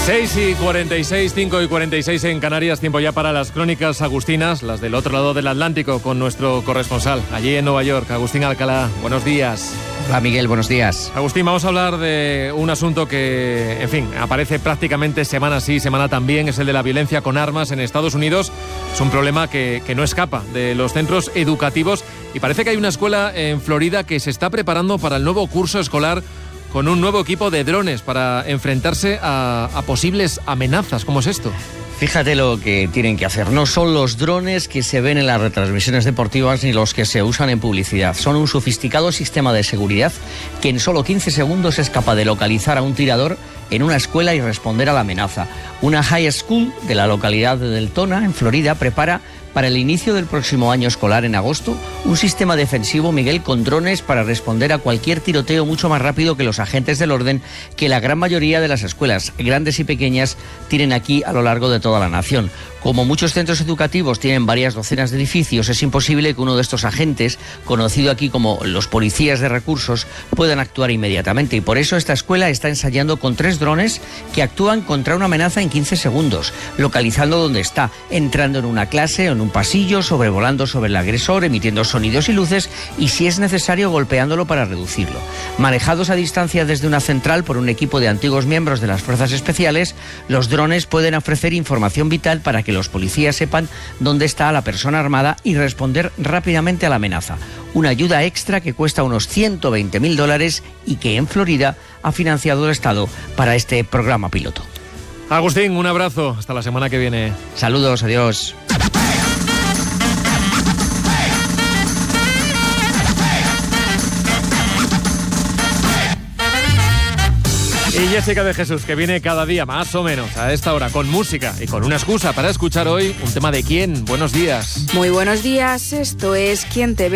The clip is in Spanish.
6:46, 5:46 en Canarias, tiempo ya para las crónicas agustinas, las del otro lado del Atlántico, con nuestro corresponsal allí en Nueva York, Agustín Alcalá. Buenos días. Hola Miguel, buenos días. Agustín, vamos a hablar de un asunto que, en fin, aparece prácticamente semana sí, semana también, es el de la violencia con armas en Estados Unidos. Es un problema que no escapa de los centros educativos y parece que hay una escuela en Florida que se está preparando para el nuevo curso escolar con un nuevo equipo de drones para enfrentarse a posibles amenazas. ¿Cómo es esto? Fíjate lo que tienen que hacer. No son los drones que se ven en las retransmisiones deportivas ni los que se usan en publicidad. Son un sofisticado sistema de seguridad que en solo 15 segundos es capaz de localizar a un tirador en una escuela y responder a la amenaza. Una high school de la localidad de Deltona, en Florida, prepara para el inicio del próximo año escolar en agosto un sistema defensivo, Miguel, con drones para responder a cualquier tiroteo mucho más rápido que los agentes del orden que la gran mayoría de las escuelas, grandes y pequeñas, tienen aquí a lo largo de toda la nación. Como muchos centros educativos tienen varias docenas de edificios, es imposible que uno de estos agentes, conocido aquí como los policías de recursos, puedan actuar inmediatamente. Y por eso esta escuela está ensayando con 3 drones que actúan contra una amenaza en 15 segundos, localizando dónde está, entrando en una clase o en un pasillo, sobrevolando sobre el agresor, emitiendo sonidos y luces y, si es necesario, golpeándolo para reducirlo. Manejados a distancia desde una central por un equipo de antiguos miembros de las fuerzas especiales, los drones pueden ofrecer información vital para que los policías sepan dónde está la persona armada y responder rápidamente a la amenaza. Una ayuda extra que cuesta unos $120.000 y que en Florida ha financiado el Estado para este programa piloto. Agustín, un abrazo. Hasta la semana que viene. Saludos, adiós. Y Jessica de Jesús, que viene cada día más o menos a esta hora con música y con una excusa para escuchar hoy un tema de ¿Quién? Buenos días. Muy buenos días, esto es ¿Quién te ve?